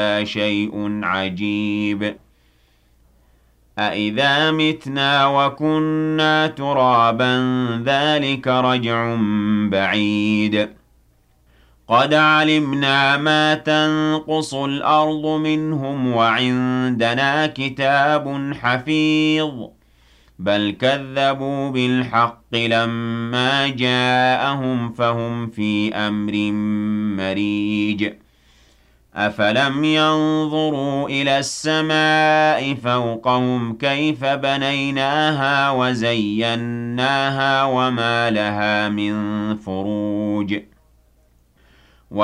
شيء عجيب أإذا متنا وكنا ترابا ذلك رجع بعيد قد علمنا ما تنقص الأرض منهم وعندنا كتاب حفيظ بل كذبوا بالحق لما جاءهم فهم في أمر مريج أفلم ينظروا إلى السماء فوقهم كيف بنيناها وزيناها وما لها من فروج